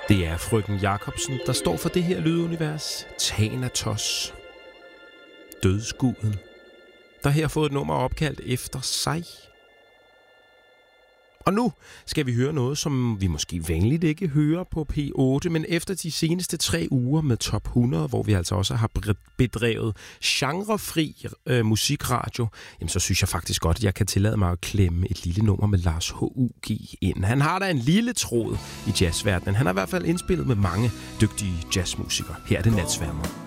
Det er frøken Jacobsen, der står for det her lydunivers. Thanatos. Dødsguden, der her har fået et nummer opkaldt efter sig. Og nu skal vi høre noget, som vi måske vanligt ikke hører på P8, men efter de seneste 3 uger med Top 100, hvor vi altså også har bedrevet genrefri musikradio, jamen så synes jeg faktisk godt, at jeg kan tillade mig at klemme et lille nummer med Lars H.U.G. ind. Han har da en lille tråd i jazzverdenen. Han har i hvert fald indspillet med mange dygtige jazzmusikere. Her er det Natsværmer.